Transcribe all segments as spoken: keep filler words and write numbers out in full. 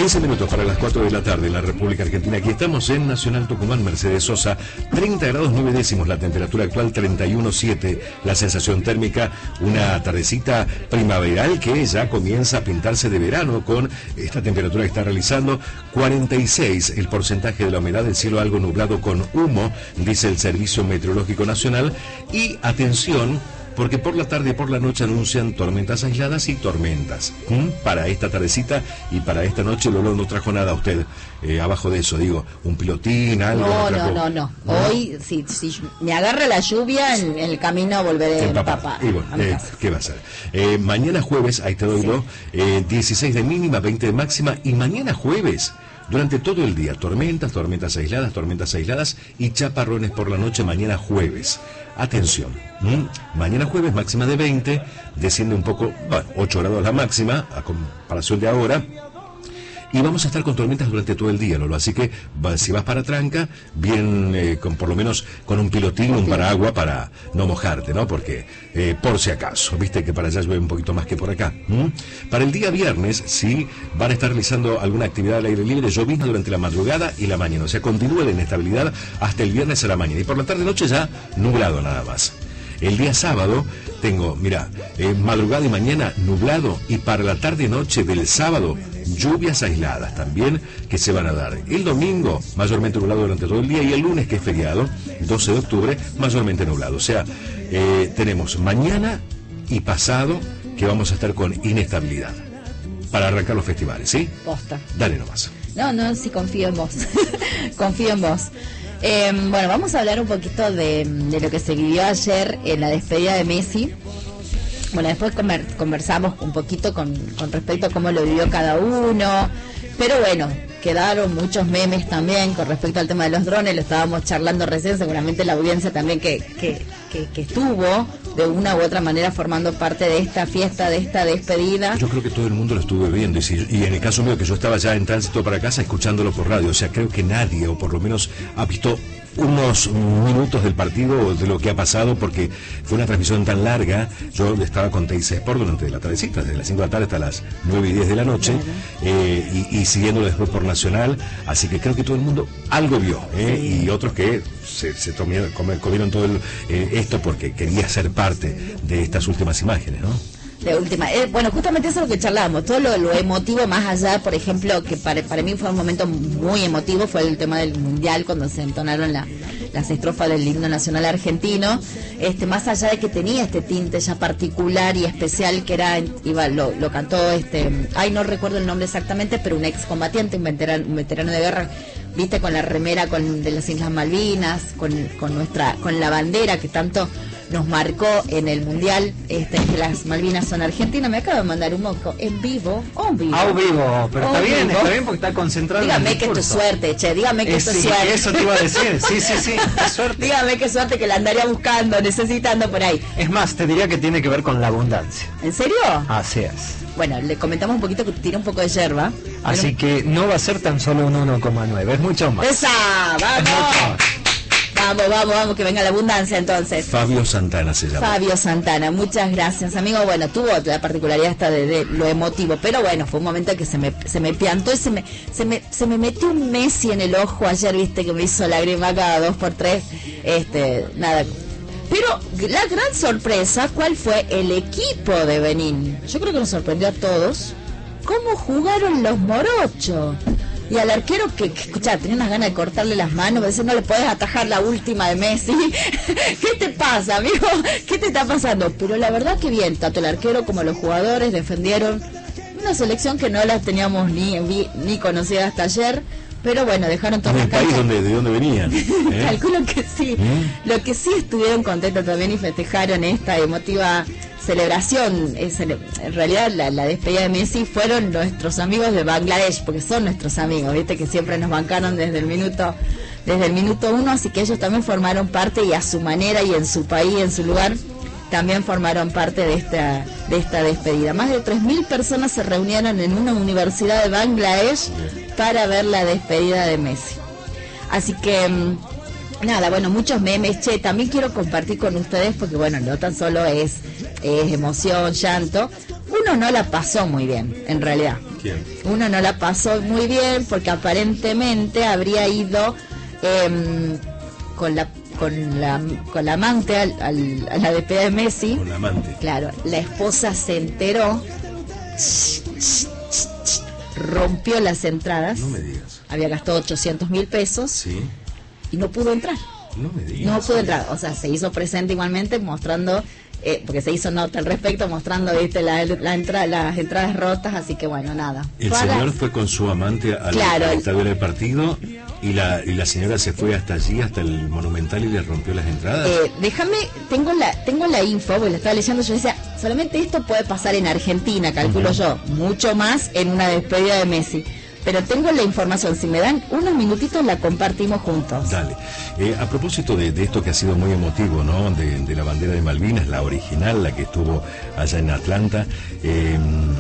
quince minutos para las cuatro de la tarde en la República Argentina. Aquí estamos en Nacional Tucumán, Mercedes Sosa, treinta grados nueve décimos, la temperatura actual treinta y uno coma siete, la sensación térmica, una tardecita primaveral que ya comienza a pintarse de verano con esta temperatura que está realizando, cuarenta y seis el porcentaje de la humedad, el cielo algo nublado con humo, dice el Servicio Meteorológico Nacional, y atención, porque por la tarde y por la noche anuncian tormentas aisladas y tormentas. ¿Mm? Para esta tardecita y para esta noche Lolo no trajo nada a usted, eh, abajo de eso, digo, un pilotín, algo. No, no, no, no, no, no. Hoy, si, si me agarra la lluvia, en, en el camino volveré empapar. Y bueno, eh, ¿qué va a ser? Eh, mañana jueves, ahí te doy sí. lo, eh, dieciséis de mínima, veinte de máxima, y mañana jueves, durante todo el día, tormentas, tormentas aisladas, tormentas aisladas y chaparrones por la noche mañana jueves. Atención, ¿m? Mañana jueves máxima de veinte, desciende un poco, bueno, ocho grados la máxima, a comparación de ahora, y vamos a estar con tormentas durante todo el día, Lolo, así que va, si vas para Tranca, bien, eh, con por lo menos con un pilotín, un paraguas para no mojarte, ¿no? Porque, eh, por si acaso, viste que para allá llueve un poquito más que por acá. ¿Mm? Para el día viernes, sí, van a estar realizando alguna actividad al aire libre, llovizna durante la madrugada y la mañana, o sea, continúa la inestabilidad hasta el viernes a la mañana, y por la tarde-noche ya nublado nada más. El día sábado tengo, mira, eh, madrugada y mañana nublado, y para la tarde-noche del sábado lluvias aisladas también que se van a dar. El domingo mayormente nublado durante todo el día, y el lunes, que es feriado, doce de octubre, mayormente nublado. O sea, eh, tenemos mañana y pasado que vamos a estar con inestabilidad para arrancar los festivales, ¿sí? Posta. Dale nomás. No, no, sí, confío en vos. Confío en vos. Eh, bueno, vamos a hablar un poquito de, de lo que se vivió ayer en la despedida de Messi. Bueno, después comer, conversamos un poquito con, con respecto a cómo lo vivió cada uno, pero bueno, quedaron muchos memes también con respecto al tema de los drones, lo estábamos charlando recién, seguramente la audiencia también que, que, que, que estuvo de una u otra manera formando parte de esta fiesta, de esta despedida. Yo creo que todo el mundo lo estuvo viendo, y, si, y en el caso mío, que yo estaba ya en tránsito para casa escuchándolo por radio, o sea, creo que nadie, o por lo menos ha visto unos minutos del partido o de lo que ha pasado, porque fue una transmisión tan larga. Yo estaba con Teis Sport durante la tardecita, desde las cinco de la tarde hasta las nueve y diez de la noche, eh, y, y siguiéndolo después por Nacional, así que creo que todo el mundo algo vio, eh, sí. Y otros que se, se tomieron, comieron todo el, eh, esto porque quería ser parte de estas últimas imágenes, ¿no? De última, eh, bueno, justamente eso es lo que charlábamos, todo lo, lo emotivo más allá, por ejemplo, que para, para mí fue un momento muy emotivo, fue el tema del Mundial, cuando se entonaron la, las estrofas del himno nacional argentino, este, más allá de que tenía este tinte ya particular y especial, que era, iba, lo, lo cantó, este, ay, no recuerdo el nombre exactamente, pero un excombatiente, un veterano, un veterano de guerra, viste, con la remera con, de las Islas Malvinas, con, con nuestra, con la bandera que tanto nos marcó en el Mundial, este, que las Malvinas son argentinas. Me acabo de mandar un moco en vivo, o en vivo. Ah, vivo, pero oh, está bien, vivo. está bien porque está concentrado. Dígame que esto es suerte, che, dígame que eh, esto es sí, suerte. Eso te iba a decir, sí, sí, sí, es suerte. Dígame qué suerte, que la andaría buscando, necesitando por ahí. Es más, te diría que tiene que ver con la abundancia. ¿En serio? Así es. Bueno, le comentamos un poquito que tira un poco de yerba. Así pero... que no va a ser tan solo un uno coma nueve, es mucho más. ¡Esa! ¡Vamos! Vamos, vamos, vamos, que venga la abundancia entonces. Fabio Santana se llama. Fabio Santana, muchas gracias, amigo. Bueno, tuvo la particularidad esta de, de lo emotivo, pero bueno, fue un momento que se me, se me piantó y se me, se me, se me metió un Messi en el ojo ayer, viste, que me hizo lágrima cada dos por tres. Este, nada. Pero la gran sorpresa, ¿cuál fue? El equipo de Benín. Yo creo que nos sorprendió a todos cómo jugaron los morochos. Y al arquero que, que escuchá, tenía unas ganas de cortarle las manos, decir, no le podés atajar la última de Messi. ¿Qué te pasa, amigo? ¿Qué te está pasando? Pero la verdad que bien, tanto el arquero como los jugadores defendieron una selección que no la teníamos ni, ni, ni conocida hasta ayer. Pero bueno, dejaron todo en el país donde, de donde venían, ¿eh? Calculo que sí. ¿Mm? Lo que sí estuvieron contentos también y festejaron esta emotiva celebración, es, en realidad la, la despedida de Messi, fueron nuestros amigos de Bangladesh, porque son nuestros amigos, viste, que siempre nos bancaron desde el minuto desde el minuto uno, así que ellos también formaron parte, y a su manera y en su país, en su lugar, también formaron parte de esta de esta despedida. Más de tres mil personas se reunieron en una universidad de Bangladesh para ver la despedida de Messi. Así que nada, bueno, muchos memes. Che, también quiero compartir con ustedes, porque bueno, no tan solo es, es emoción, llanto. uno no la pasó muy bien, en realidad. ¿Quién? Uno no la pasó muy bien porque aparentemente habría ido eh, con la con la con la amante al, al, a la despedida de Messi. Con la amante. Claro, la esposa se enteró, rompió las entradas. No me digas. Había gastado ochocientos mil pesos Sí. y no pudo entrar. No me digas. No pudo entrar, o sea, se hizo presente igualmente mostrando, eh, porque se hizo nota al respecto, mostrando, viste, la, la entra, las entradas rotas, así que bueno, nada. El Fue a señor las- fue con su amante al, Claro. al estadio del partido y la, y la señora se fue hasta allí, hasta el Monumental y le rompió las entradas. Eh, déjame, tengo la tengo la info, porque la estaba leyendo, yo decía, solamente esto puede pasar en Argentina, calculo Ujú. yo, mucho más en una despedida de Messi. Pero tengo la información, si me dan unos minutitos la compartimos juntos. Dale. Eh, a propósito de, de esto que ha sido muy emotivo, ¿no? De, de la bandera de Malvinas, la original, la que estuvo allá en Atlanta, eh,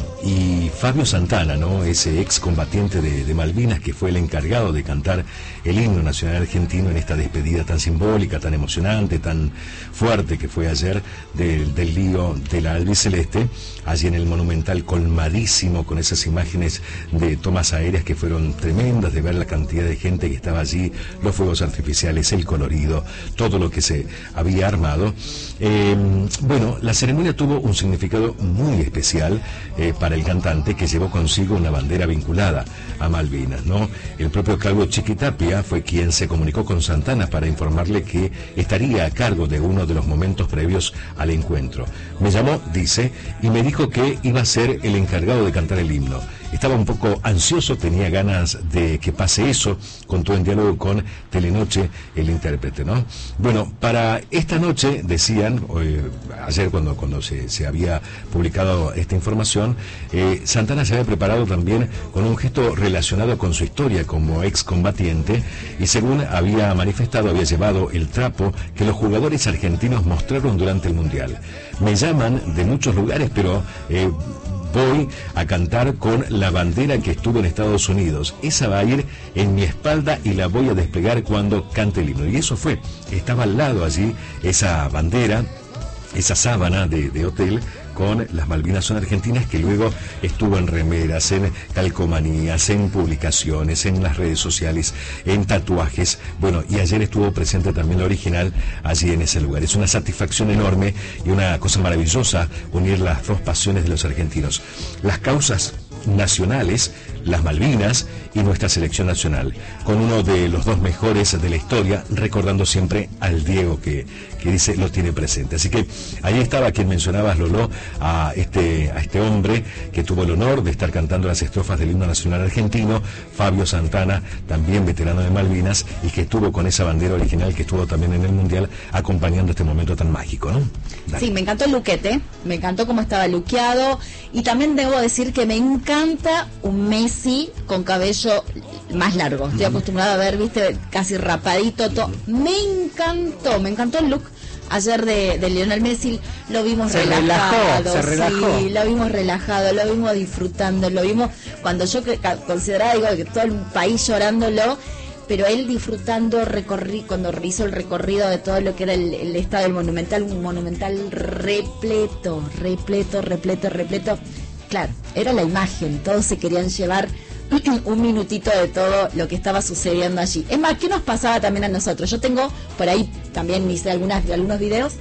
y Fabio Santana, ¿no? Ese ex combatiente de, de Malvinas que fue el encargado de cantar el himno nacional argentino en esta despedida tan simbólica, tan emocionante, tan fuerte que fue ayer del, del lío de la albiceleste, allí en el Monumental, colmadísimo con esas imágenes de tomas aéreas que fueron tremendas, de ver la cantidad de gente que estaba allí, los fuegos artificiales, el colorido, todo lo que se había armado. Eh, bueno, la ceremonia tuvo un significado muy especial eh, para el cantante, que llevó consigo una bandera vinculada a Malvinas, ¿no? El propio Claudio Chiquitapia fue quien se comunicó con Santana para informarle que estaría a cargo de uno de los momentos previos al encuentro. Me llamó, dice, y me dijo que iba a ser el encargado de cantar el himno. Estaba un poco ansioso, tenía ganas de que pase eso, contó en diálogo con Telenoche el intérprete, ¿no? Bueno, para esta noche, decían, eh, ayer cuando, cuando se, se había publicado esta información, eh, Santana se había preparado también con un gesto relacionado con su historia como excombatiente, y según había manifestado, había llevado el trapo que los jugadores argentinos mostraron durante el Mundial. Me llaman de muchos lugares, pero... Eh, voy a cantar con la bandera que estuvo en Estados Unidos. Esa va a ir en mi espalda y la voy a desplegar cuando cante el himno. Y eso fue, estaba al lado allí esa bandera, esa sábana de, de hotel con las Malvinas son argentinas, que luego estuvo en remeras, en calcomanías, en publicaciones, en las redes sociales, en tatuajes. Bueno, y ayer estuvo presente también la original allí en ese lugar. Es una satisfacción enorme y una cosa maravillosa unir las dos pasiones de los argentinos. Las causas nacionales, las Malvinas y nuestra selección nacional, con uno de los dos mejores de la historia, recordando siempre al Diego que, que dice lo tiene presente. Así que ahí estaba quien mencionabas, Lolo, a este, a este hombre que tuvo el honor de estar cantando las estrofas del himno nacional argentino, Fabio Santana, también veterano de Malvinas, y que estuvo con esa bandera original que estuvo también en el Mundial, acompañando este momento tan mágico, ¿no? Dale. Sí, me encantó el luquete, me encantó cómo estaba luqueado, y también debo decir que me encanta un Messi con cabello más largo. Estoy acostumbrada a ver, viste, casi rapadito, todo. Me encantó, me encantó el look ayer de, de Lionel Messi. Lo vimos Se relajado, relajó, se relajó. sí, lo vimos relajado, lo vimos disfrutando, lo vimos cuando yo que- ca- consideraba, digo, que todo el país llorándolo, pero él disfrutando, recorrí, cuando hizo el recorrido de todo lo que era el, el estado del Monumental, un Monumental repleto, repleto, repleto, repleto. Claro, era la imagen, todos se querían llevar un minutito de todo lo que estaba sucediendo allí. Es más, ¿qué nos pasaba también a nosotros? Yo tengo, por ahí también hice algunas, algunos videos,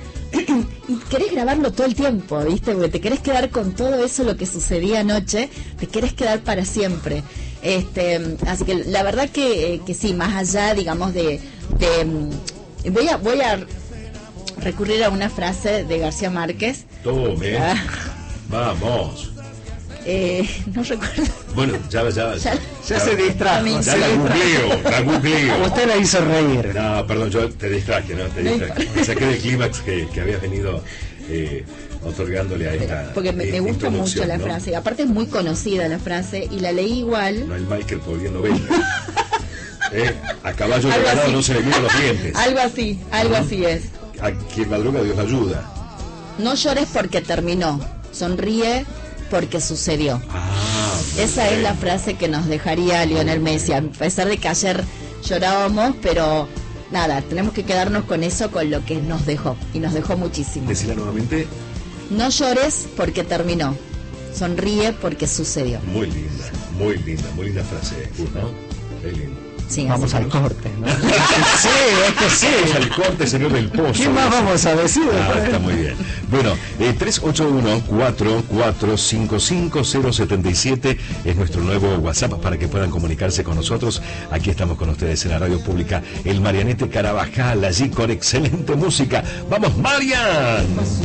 y querés grabarlo todo el tiempo, ¿viste? Porque te querés quedar con todo eso, lo que sucedía anoche, te querés quedar para siempre. Este, así que la verdad que, que sí, más allá, digamos, de... de voy a voy a recurrir a una frase de García Márquez. Tome. Ah. Vamos. Eh, no recuerdo. Bueno, ya, ya. Ya- Ya se distrajo. Ya me Ya la googleo, la googleo. Usted la hizo reír. No, perdón, yo te distraje, ¿no? Te No distraje. Me saqué del clímax que, que habías venido eh, otorgándole a esta. Porque me, eh, me gusta mucho introducción, la ¿no? frase. Aparte es muy conocida la frase y la leí igual. No el Michael volviendo belga. eh, a caballo Algo regalado así. no se le miran los dientes. Algo así, algo así es. A quien madruga Dios ayuda. No llores porque terminó, sonríe porque sucedió. Ah, Esa es la frase que nos dejaría Lionel Messi, a pesar de que ayer llorábamos, pero nada, tenemos que quedarnos con eso, con lo que nos dejó, y nos dejó muchísimo. decirla nuevamente. No llores porque terminó, sonríe porque sucedió. Muy linda, muy linda, muy linda frase, ¿no? Qué lindo. Sí, Vamos al que... corte, ¿no? Sí, es que sí. Vamos al corte, señor del Pozo. ¿Qué más vamos a decir? Ah, está muy bien. Bueno, eh, tres ocho uno, cuatro cuatro cinco cinco, cero siete siete es nuestro nuevo WhatsApp para que puedan comunicarse con nosotros. Aquí estamos con ustedes en la radio pública El Marianete Carabajal, allí con excelente música. ¡Vamos, Marian!